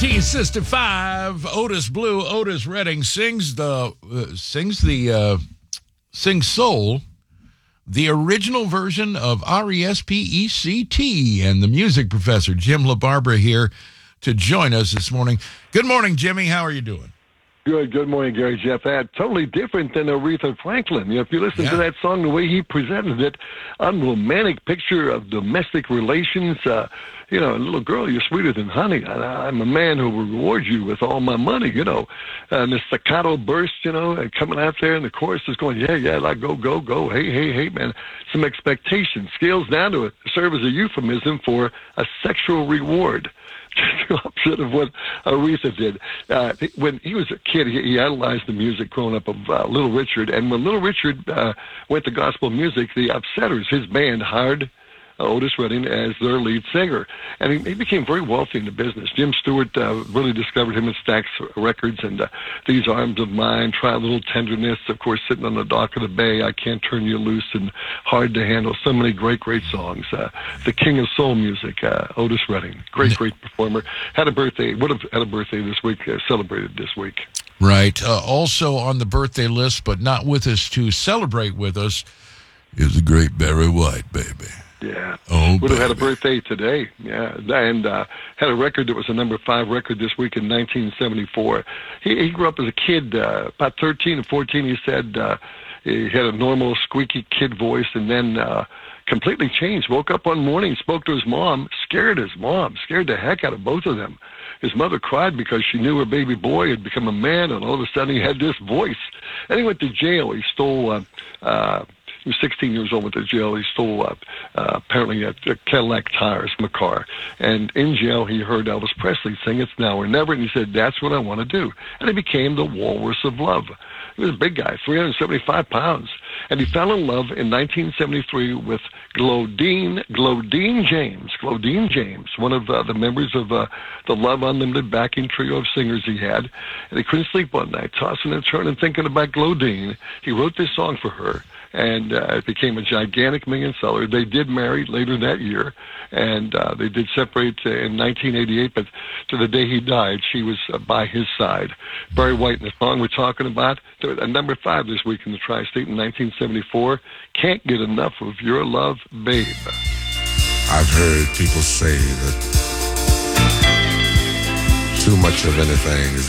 1965, Otis Blue, Otis Redding sings soul, the original version of R-E-S-P-E-C-T, and the music professor, Jim LaBarbera, here to join us this morning. Good morning, Jimmy. How are you doing? Good morning, Gary Jeff. Totally different than Aretha Franklin. You know, if you listen to that song, the way he presented it, unromantic picture of domestic relations. You know, little girl, you're sweeter than honey. I'm a man who will reward you with all my money, you know. And the staccato burst, you know, and coming out there, and the chorus is going, yeah, like go, hey, man. Some expectation. Scales down to it. Serve as a euphemism for a sexual reward. Just the opposite of what Aretha did. When he was a kid, he idolized the music growing up of Little Richard. And when Little Richard went to gospel music, the Upsetters, his band, hired Otis Redding as their lead singer. And he became very wealthy in the business. Jim Stewart really discovered him at Stax Records, and These Arms of Mine, Try a Little Tenderness, of course, Sitting on the Dock of the Bay, I Can't Turn You Loose, and Hard to Handle. So many great songs. The king of soul music, Otis Redding. Great performer. Would have had a birthday this week, celebrated this week. Right. Also on the birthday list, but not with us to celebrate with us, is the great Barry White, baby. Yeah. Oh, would have had a birthday today. Yeah. And had a record that was a number 5 record this week in 1974. He grew up as a kid, about 13 or 14, he said. He had a normal squeaky kid voice, and then completely changed. Woke up one morning, spoke to his mom, scared the heck out of both of them. His mother cried because she knew her baby boy had become a man, and all of a sudden he had this voice. And he went to jail. He stole... he was 16 years old, went to jail. He stole, apparently, a Cadillac tires from a car. And in jail, he heard Elvis Presley sing It's Now or Never, and he said, that's what I want to do. And he became the Walrus of Love. He was a big guy, 375 pounds. And he fell in love in 1973 with Glodine James, one of the members of the Love Unlimited backing trio of singers he had. And he couldn't sleep one night, tossing and turning, thinking about Glodine. He wrote this song for her, and it became a gigantic million seller. They did marry later that year, and they did separate in 1988, but to the day he died, she was by his side. Barry White, in the song we're talking about, number 5 this week in the Tri-State in 1974, Can't Get Enough of Your Love, Babe. I've heard people say that too much of anything is